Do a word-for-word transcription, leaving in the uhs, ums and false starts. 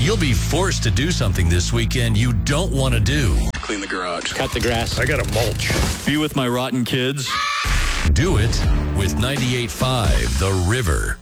You'll be forced to do something this weekend you don't want to do. Clean the garage. Cut the grass. I got to mulch. Be with my rotten kids. Do it with ninety-eight point five The River.